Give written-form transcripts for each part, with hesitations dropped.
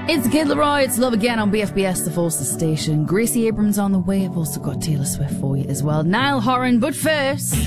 It's Kid Leroy, it's Love Again on BFBS, the Forces station. Gracie Abrams on the way. I've also got Taylor Swift for you as well. Niall Horan, but first,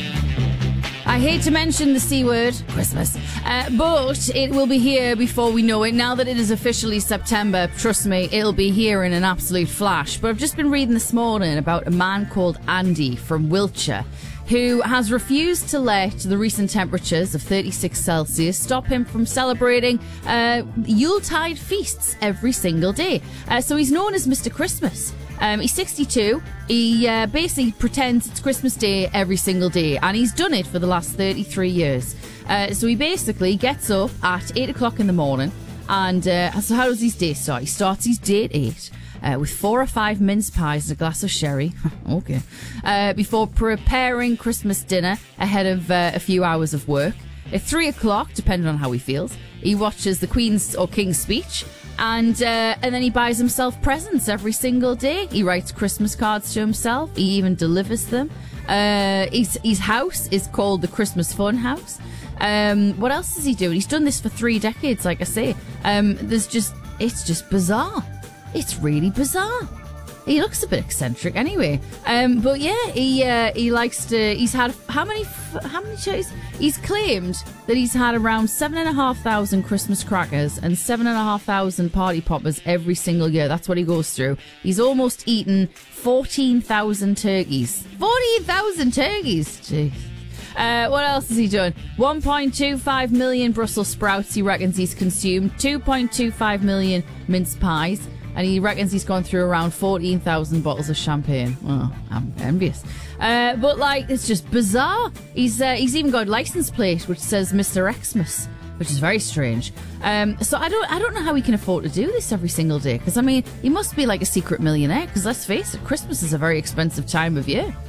I hate to mention the C word, Christmas, but it will be here before we know it. Now that it is officially September, trust me, it'll be here in an absolute flash. But I've just been reading this morning about a man called Andy from Wiltshire who has refused to let the recent temperatures of 36 Celsius stop him from celebrating Yuletide feasts every single day. So he's known as Mr. Christmas. He's 62. He basically pretends it's Christmas Day every single day, and he's done it for the last 33 years. So he basically gets up at 8 o'clock in the morning, and so how does his day start? He starts his day at 8. With 4 or 5 mince pies and a glass of sherry. Okay. Before preparing Christmas dinner ahead of a few hours of work. At 3 o'clock, depending on how he feels, he watches the Queen's or King's speech, and then he buys himself presents every single day. He writes Christmas cards to himself. He even delivers them. His house is called the Christmas Fun House. What else does he do? He's done this for 3 decades, like I say. It's just bizarre. It's really bizarre. He looks a bit eccentric anyway. But yeah, he likes to. He's had how many shows? He's claimed that he's had around 7,500 Christmas crackers and 7,500 party poppers every single year. That's what he goes through. He's almost eaten 14,000 turkeys. 14,000 turkeys. Jeez. What else has he done? 1.25 million Brussels sprouts he reckons he's consumed. 2.25 million mince pies. And he reckons he's gone through around 14,000 bottles of champagne. Oh, I'm envious. But, like, it's just bizarre. He's even got a license plate which says Mr. Xmas, which is very strange. So I don't know how he can afford to do this every single day. Because, I mean, he must be like a secret millionaire. Because let's face it, Christmas is a very expensive time of year.